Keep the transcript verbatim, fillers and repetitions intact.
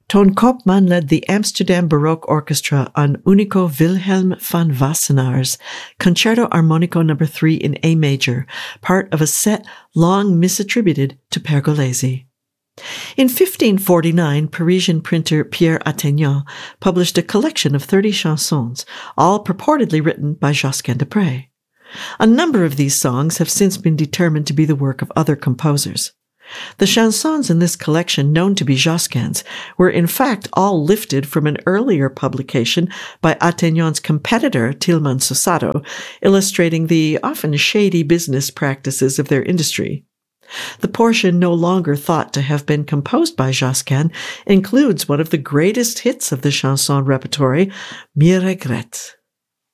Toon Koopman led the Amsterdam Baroque Orchestra on Unico Wilhelm van Wassenaar's Concerto Armonico number three in A major, part of a set long misattributed to Pergolesi. In fifteen forty-nine, Parisian printer Pierre Attegnan published a collection of thirty chansons, all purportedly written by Josquin des Prez. A number of these songs have since been determined to be the work of other composers. The chansons in this collection, known to be Josquin's, were in fact all lifted from an earlier publication by Attegnan's competitor, Tilman Susato, illustrating the often shady business practices of their industry. The portion no longer thought to have been composed by Josquin includes one of the greatest hits of the chanson repertory, Mi Regrette.